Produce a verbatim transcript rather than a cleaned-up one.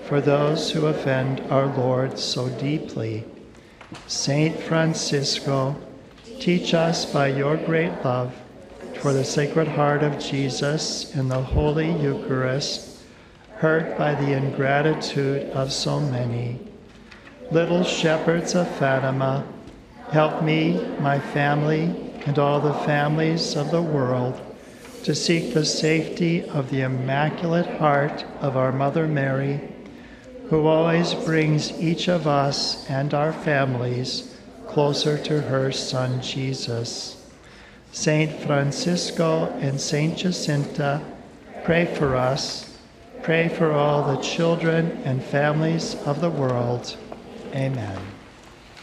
for those who offend our Lord so deeply. Saint Francisco, teach us by your great love for the Sacred Heart of Jesus in the Holy Eucharist, hurt by the ingratitude of so many. Little shepherds of Fatima, help me, my family, and all the families of the world to seek the safety of the Immaculate Heart of our Mother Mary, who always brings each of us and our families closer to her Son Jesus. Saint Francisco and Saint Jacinta, pray for us. Pray for all the children and families of the world. Amen.